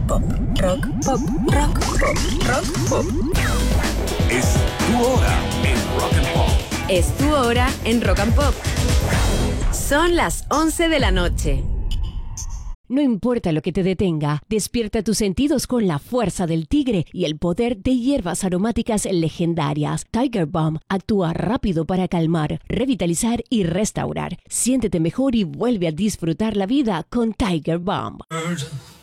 pop, rock, pop, rock, pop, rock, pop. Es tu hora en Rock and Pop. Es tu hora en Rock and Pop. Son las 11 de la noche. No importa lo que te detenga, despierta tus sentidos con la fuerza del tigre y el poder de hierbas aromáticas legendarias. Tiger Balm actúa rápido para calmar, revitalizar y restaurar. Siéntete mejor y vuelve a disfrutar la vida con Tiger Balm.